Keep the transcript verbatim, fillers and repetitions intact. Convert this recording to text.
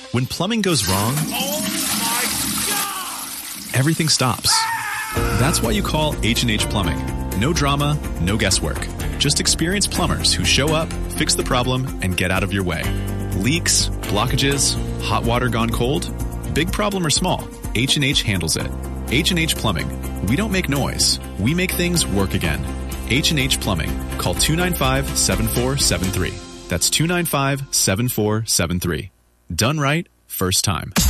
When plumbing goes wrong, Oh my God! everything stops. That's why you call H and H Plumbing. No drama, no guesswork. Just experienced plumbers who show up, fix the problem, and get out of your way. Leaks, blockages, hot water gone cold? Big problem or small, H and H handles it. H and H Plumbing. We don't make noise. We make things work again. H and H Plumbing. Call two nine five, seven four seven three. That's two nine five, seven four seven three. Done right, first time.